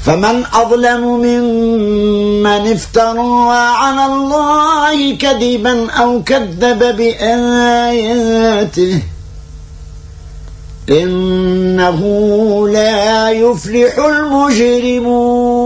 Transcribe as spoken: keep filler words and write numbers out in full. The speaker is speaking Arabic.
فمن أظلم ممن افترى على الله كذبا أو كذب بآياته إنه لا يفلح المجرمون.